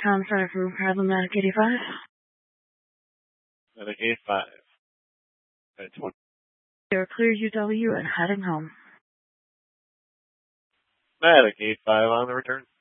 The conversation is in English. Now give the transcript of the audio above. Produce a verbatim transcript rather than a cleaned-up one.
contact room, Problematic eighty-five. Medic eighty-five. twenty. You're clear U W and heading home. Medic eighty-five on the return.